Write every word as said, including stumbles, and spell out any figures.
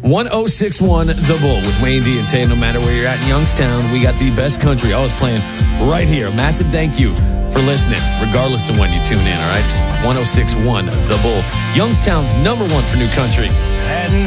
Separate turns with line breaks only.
one oh six point one The Bull with Wayne D and Tay. No matter where you're at in Youngstown, we got the best country always playing right here. Massive thank you for listening, regardless of when you tune in, all right? one oh six point one The Bull, Youngstown's number one for new country.